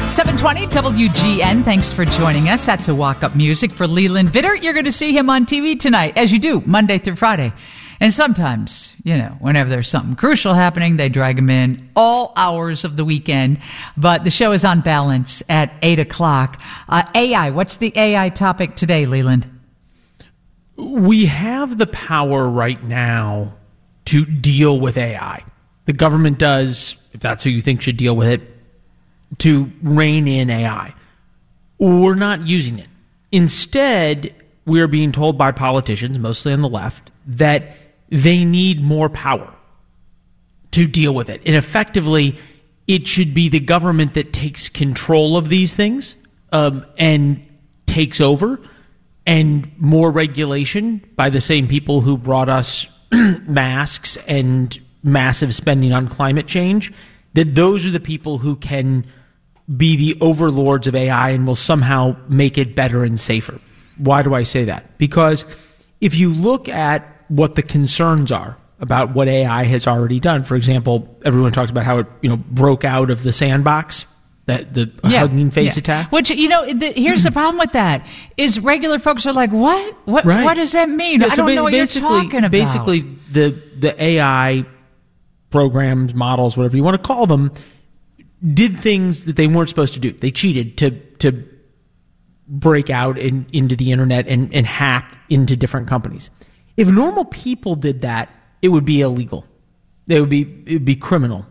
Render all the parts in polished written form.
720 WGN. Thanks for joining us. That's a walk-up music for Leland Vittert. You're going to see him on TV tonight, as you do, Monday through Friday. And sometimes, whenever there's something crucial happening, they drag him in all hours of the weekend. But the show is on balance at 8 o'clock. AI, what's the AI topic today, Leland? We have the power right now to deal with AI. The government does, if that's who you think should deal with it, to rein in AI. We're not using it. Instead, we're being told by politicians, mostly on the left, that they need more power to deal with it. And effectively, it should be the government that takes control of these things and takes over, and more regulation by the same people who brought us masks and massive spending on climate change, that those are the people who can be the overlords of AI and will somehow make it better and safer. Why do I say that? Because if you look at what the concerns are about what AI has already done, for example, everyone talks about how it broke out of the sandbox, that the Hugging Face attack. Which, here's the problem with that, is regular folks are like, what? What does that mean? I don't know what you're talking about. Basically, the AI programs, models, whatever you want to call them, did things that they weren't supposed to do. They cheated to break out into the internet and hack into different companies. If normal people did that, it would be illegal. It would be criminal.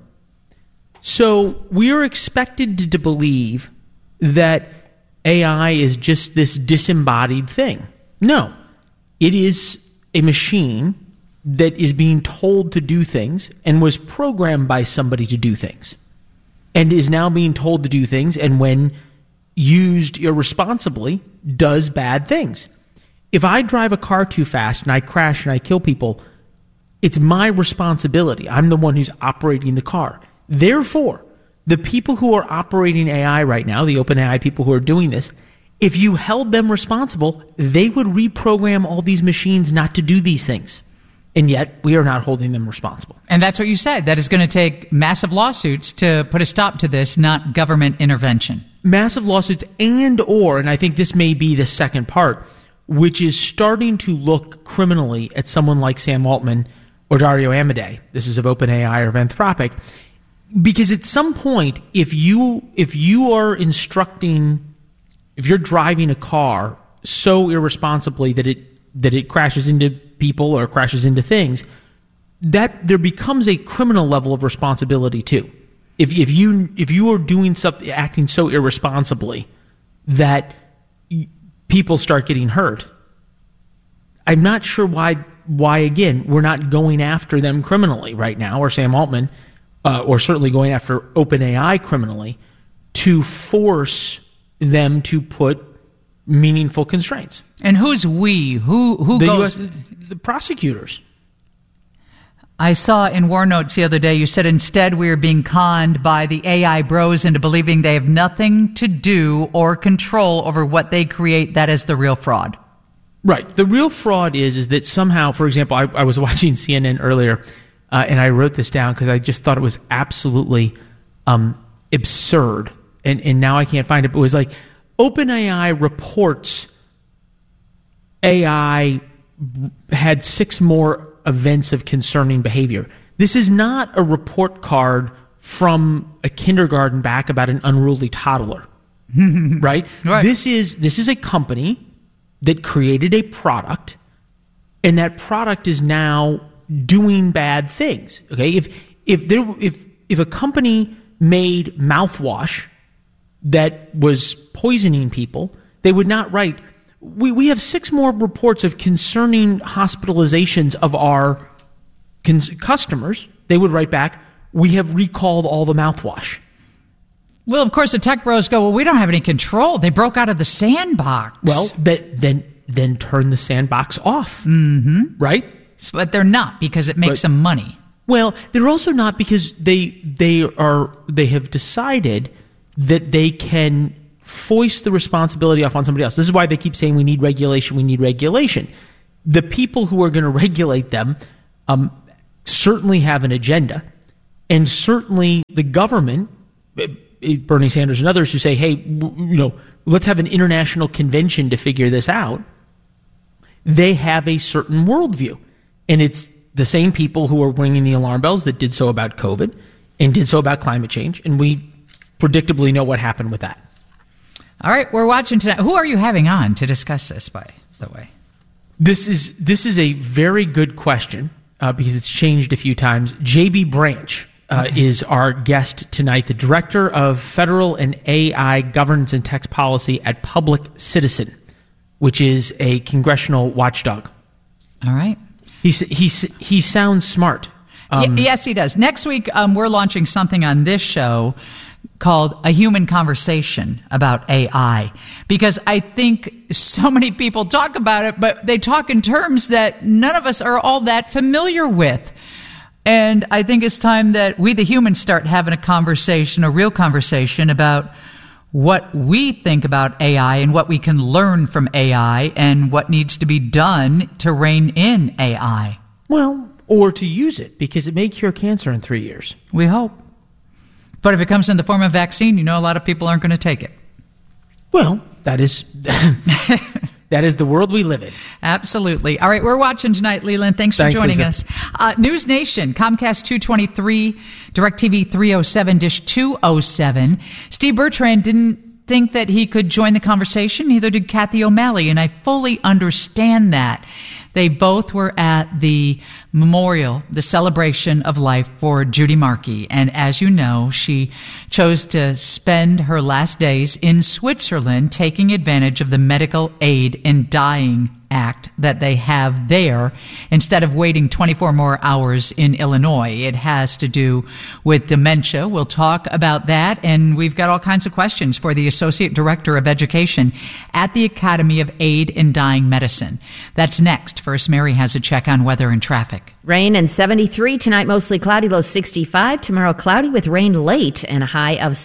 So we are expected to believe that AI is just this disembodied thing. No, it is a machine that is being told to do things and was programmed by somebody to do things, and is now being told to do things, and when used irresponsibly, does bad things. If I drive a car too fast and I crash and I kill people, it's my responsibility. I'm the one who's operating the car. Therefore, the people who are operating AI right now, the OpenAI people who are doing this, if you held them responsible, they would reprogram all these machines not to do these things. And yet, we are not holding them responsible. And that's what you said. That is going to take massive lawsuits to put a stop to this, not government intervention. Massive lawsuits and I think this may be the second part, which is starting to look criminally at someone like Sam Altman or Dario Amodei. This is of OpenAI or of Anthropic. Because at some point, if you are instructing, if you're driving a car so irresponsibly that it crashes into people or crashes into things, that there becomes a criminal level of responsibility too. If you are doing something, acting so irresponsibly that people start getting hurt, I'm not sure why again we're not going after them criminally right now, or Sam Altman, or certainly going after OpenAI criminally, to force them to put meaningful constraints. And who's we? Who goes? The prosecutors. I saw in War Notes the other day, you said instead we are being conned by the AI bros into believing they have nothing to do or control over what they create. That is the real fraud. Right. The real fraud is that somehow, for example, I was watching CNN earlier, and I wrote this down because I just thought it was absolutely absurd. And now I can't find it, but it was like, OpenAI reports AI had 6 more events of concerning behavior. This is not a report card from a kindergarten back about an unruly toddler, right? This is a company that created a product, and that product is now doing bad things. Okay, if a company made mouthwash that was poisoning people, they would not write, we have 6 more reports of concerning hospitalizations of our customers. They would write back, we have recalled all the mouthwash. Well, of course, the tech bros go, well, we don't have any control. They broke out of the sandbox. Well, then turn the sandbox off, right? But they're not, because it makes them money. Well, they're also not, because they have decided that they can foist the responsibility off on somebody else. This is why they keep saying we need regulation, we need regulation. The people who are going to regulate them certainly have an agenda, and certainly the government, Bernie Sanders and others who say, hey, let's have an international convention to figure this out, they have a certain worldview. And it's the same people who are ringing the alarm bells that did so about COVID and did so about climate change. And we predictably know what happened with that. All right, we're watching tonight. Who are you having on to discuss this, by the way? This is a very good question because it's changed a few times. J.B. Branch is our guest tonight, the Director of Federal and AI Governance and Tax Policy at Public Citizen, which is a congressional watchdog. All right. He sounds smart. Yes, he does. Next week, we're launching something on this show called A Human Conversation about AI, because I think so many people talk about it, but they talk in terms that none of us are all that familiar with. And I think it's time that we, the humans, start having a conversation, a real conversation about what we think about AI and what we can learn from AI and what needs to be done to rein in AI. Well, or to use it, because it may cure cancer in 3 years. We hope. But if it comes in the form of vaccine, a lot of people aren't going to take it. Well, that is that is the world we live in. Absolutely. All right, we're watching tonight, Leland. Thanks for joining us. News Nation, Comcast 223, DirecTV 307, Dish 207. Steve Bertrand didn't think that he could join the conversation. Neither did Kathy O'Malley, and I fully understand that. They both were at the memorial, the celebration of life for Judy Markey. And as you know, she chose to spend her last days in Switzerland taking advantage of the Medical Aid in Dying Act that they have there instead of waiting 24 more hours in Illinois. It has to do with dementia. We'll talk about that, and we've got all kinds of questions for the Associate Director of Education at the Academy of Aid in Dying Medicine. That's next. First, Mary has a check on weather and traffic. Rain and 73 tonight, mostly cloudy, low 65. Tomorrow, cloudy with rain late and a high of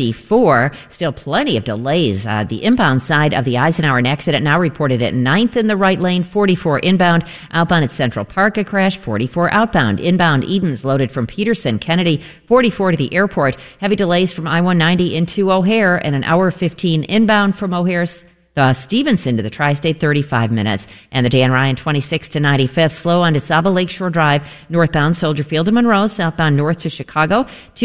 74. Still plenty of delays. The inbound side of the Eisenhower accident now reported at 9th in the right lane, 44 inbound. Outbound at Central Park, a crash, 44 outbound. Inbound Edens loaded from Peterson, Kennedy, 44 to the airport. Heavy delays from I-190 into O'Hare and an hour 15 inbound from O'Hare. Stevenson to the Tri-State, 35 minutes. And the Dan Ryan 26 to 95th, slow on DeSaba Lakeshore Drive, northbound Soldier Field to Monroe, southbound north to Chicago,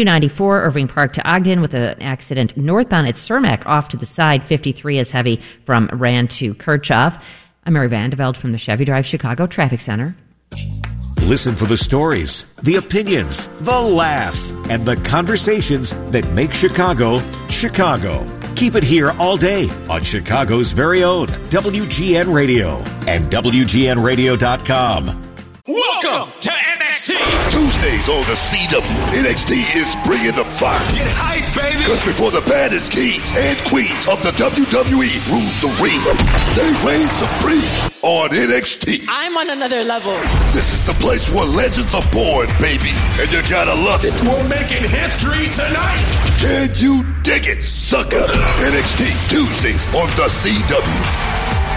294 Irving Park to Ogden with an accident northbound at Cermak off to the side, 53 is heavy from Rand to Kirchhoff. I'm Mary Vandeveld from the Chevy Drive Chicago Traffic Center. Listen for the stories, the opinions, the laughs, and the conversations that make Chicago, Chicago. Keep it here all day on Chicago's very own WGN Radio and WGNradio.com. Welcome to NXT. Tuesdays on the CW. NXT is bringing the fire. Get hype, baby. Because before the baddest kings and queens of the WWE rule the ring, they reign supreme on NXT. I'm on another level. This is the place where legends are born, baby. And you gotta love it. We're making history tonight. Can you dig it, sucker? NXT Tuesdays on the CW.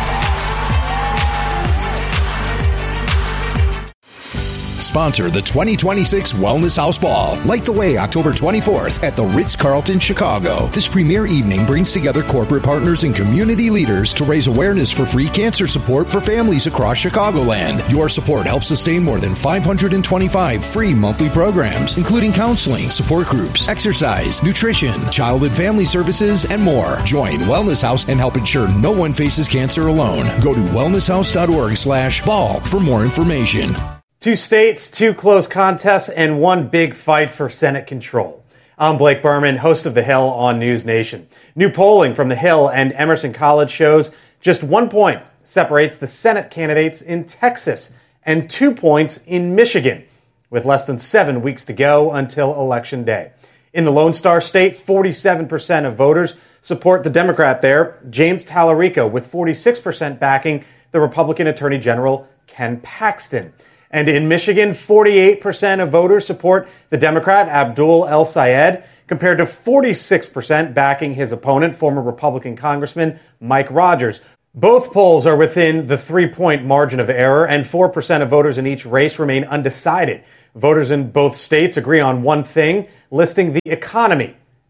Sponsor the 2026 Wellness House Ball. Light the way October 24th at the Ritz-Carlton, Chicago. This premier evening brings together corporate partners and community leaders to raise awareness for free cancer support for families across Chicagoland. Your support helps sustain more than 525 free monthly programs, including counseling, support groups, exercise, nutrition, child and family services, and more. Join Wellness House and help ensure no one faces cancer alone. Go to wellnesshouse.org/ball for more information. 2 states, 2 close contests, and 1 big fight for Senate control. I'm Blake Berman, host of The Hill on News Nation. New polling from The Hill and Emerson College shows just 1 point separates the Senate candidates in Texas and 2 points in Michigan, with less than 7 weeks to go until Election Day. In the Lone Star State, 47% of voters support the Democrat there, James Tallarico, with 46% backing the Republican Attorney General Ken Paxton. And in Michigan, 48% of voters support the Democrat Abdul El-Sayed, compared to 46% backing his opponent, former Republican Congressman Mike Rogers. Both polls are within the 3-point margin of error, and 4% of voters in each race remain undecided. Voters in both states agree on one thing, listing the economy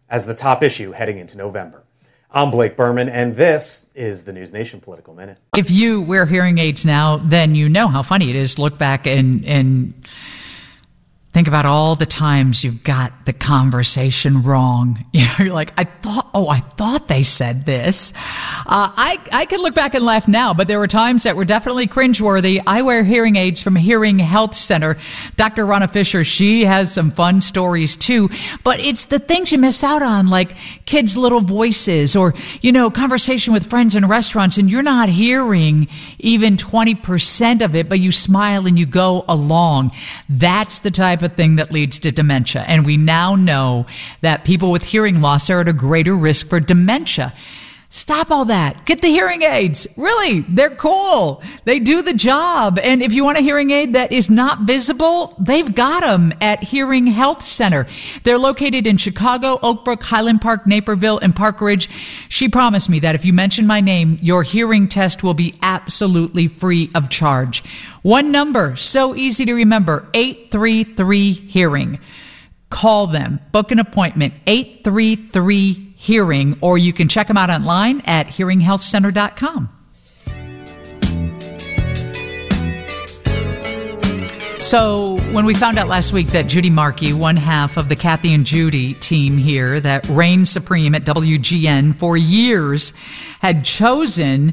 as the top issue heading into November. I'm Blake Berman, and this is the News Nation Political Minute. If you wear hearing aids now, then you know how funny it is to look back and think about all the times you've got the conversation wrong. You know, you're like, I thought they said this. I can look back and laugh now, but there were times that were definitely cringeworthy. I wear hearing aids from Hearing Health Center. Dr. Ronna Fisher, she has some fun stories too, but it's the things you miss out on, like kids' little voices or, you know, conversation with friends in restaurants, and you're not hearing even 20% of it, but you smile and you go along. That's the type of thing that leads to dementia. And we now know that people with hearing loss are at a greater risk for dementia. Stop all that. Get the hearing aids. Really, they're cool. They do the job. And if you want a hearing aid that is not visible, they've got them at Hearing Health Center. They're located in Chicago, Oak Brook, Highland Park, Naperville, and Park Ridge. She promised me that if you mention my name, your hearing test will be absolutely free of charge. One number, so easy to remember, 833-HEARING. Call them. Book an appointment, 833-HEARING, or you can check them out online at hearinghealthcenter.com. So when we found out last week that Judy Markey, one half of the Kathy and Judy team here that reigned supreme at WGN for years, had chosen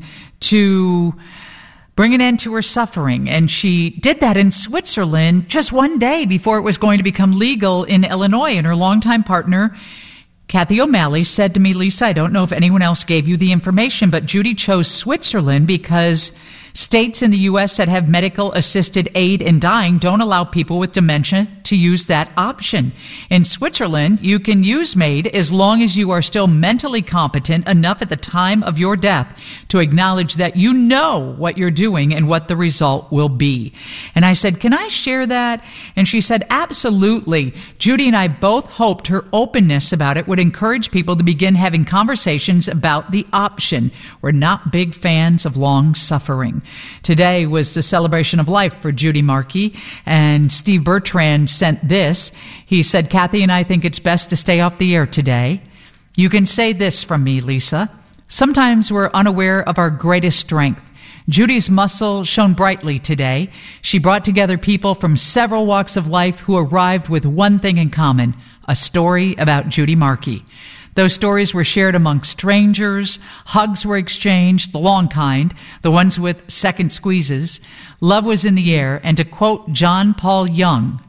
to bring an end to her suffering. And she did that in Switzerland just one day before it was going to become legal in Illinois. And her longtime partner, Kathy O'Malley, said to me, Lisa, I don't know if anyone else gave you the information, but Judy chose Switzerland because states in the U.S. that have medical assisted aid in dying don't allow people with dementia to use that option. In Switzerland, you can use MAID as long as you are still mentally competent enough at the time of your death to acknowledge that you know what you're doing and what the result will be. And I said, can I share that? And she said, absolutely. Judy and I both hoped her openness about it would encourage people to begin having conversations about the option. We're not big fans of long suffering. Today was the celebration of life for Judy Markey, and Steve Bertrand sent this. He said, Kathy and I think it's best to stay off the air today. You can say this from me, Lisa. Sometimes we're unaware of our greatest strength. Judy's muscle shone brightly today. She brought together people from several walks of life who arrived with one thing in common, a story about Judy Markey. Those stories were shared among strangers. Hugs were exchanged, the long kind, the ones with second squeezes. Love was in the air. And to quote John Paul Young,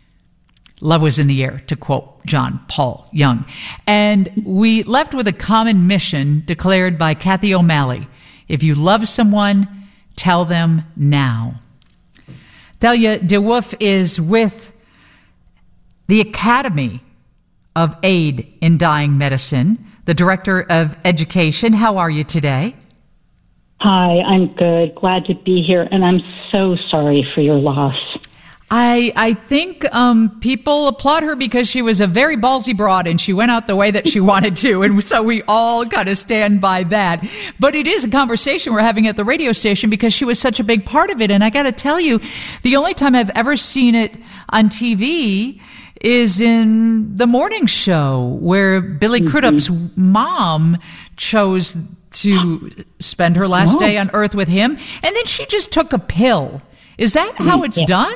love was in the air, to quote John Paul Young. And we left with a common mission declared by Kathy O'Malley. If you love someone, tell them now. Thalia DeWolf is with the Academy of Aid in Dying Medicine, the Director of Education. How are you today? Hi, I'm good. Glad to be here, and I'm so sorry for your loss. I think people applaud her because she was a very ballsy broad and she went out the way that she wanted to. And so we all kind of stand by that. But it is a conversation we're having at the radio station because she was such a big part of it. And I got to tell you, the only time I've ever seen it on TV is in the morning show where Billy Crudup's mom chose to spend her last day on Earth with him. And then she just took a pill. Is that how it's done?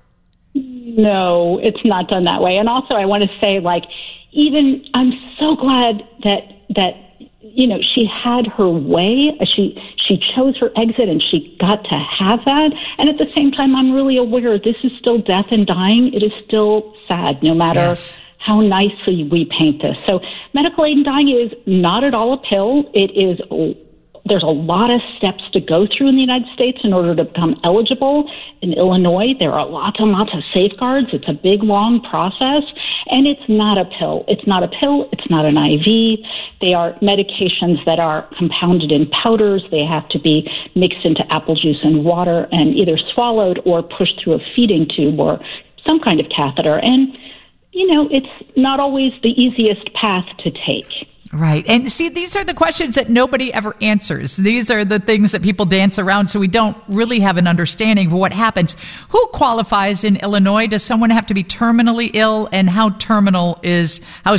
No, it's not done that way. And also I want to say, even I'm so glad that you know, she had her way. She chose her exit and she got to have that. And at the same time, I'm really aware this is still death and dying. It is still sad, no matter how nicely we paint this. So medical aid in dying is not at all a pill. It is. There's a lot of steps to go through in the United States in order to become eligible. In Illinois, there are lots and lots of safeguards. It's a big, long process, and it's not a pill. It's not a pill. It's not an IV. They are medications that are compounded in powders. They have to be mixed into apple juice and water and either swallowed or pushed through a feeding tube or some kind of catheter. And, you know, it's not always the easiest path to take. Right. And see, these are the questions that nobody ever answers. These are the things that people dance around, so we don't really have an understanding of what happens. Who qualifies in Illinois? Does someone have to be terminally ill? And how